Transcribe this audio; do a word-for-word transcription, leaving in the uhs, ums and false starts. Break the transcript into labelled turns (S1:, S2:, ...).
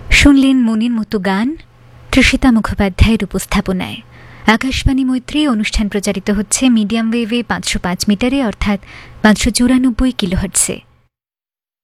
S1: শুনলেন মনের মতো গান তৃষিতা মুখোপাধ্যায়ের উপস্থাপনায়। আকাশবাণী মৈত্রী অনুষ্ঠান প্রচারিত হচ্ছে মিডিয়াম ওয়েভে পাঁচশো পাঁচ মিটারে অর্থাৎ পাঁচশো চুরানব্বই কিলোহার্টজে।